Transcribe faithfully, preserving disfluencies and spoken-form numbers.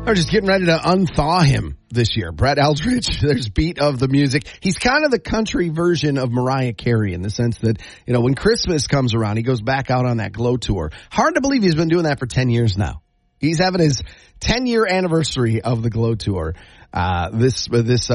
They're just getting ready to unthaw him this year. Brett Eldredge, there's beat of the music. He's kind of the country version of Mariah Carey in the sense that, you know, when Christmas comes around, he goes back out on that Glow tour. Hard to believe he's been doing that for ten years now. He's having his ten-year anniversary of the Glow tour. Uh, this, this, uh,